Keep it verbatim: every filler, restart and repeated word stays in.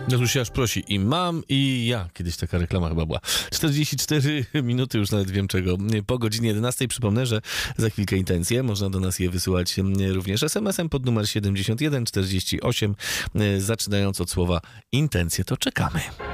No tu się aż prosi i mam, i ja. Kiedyś taka reklama chyba była. czterdzieści cztery minuty, już nawet wiem czego. Po godzinie jedenastej przypomnę, że za chwilkę intencje. Można do nas je wysyłać również es em esem pod numer siedemdziesiąt jeden czterdzieści osiem. Zaczynając od słowa intencje, to czekamy.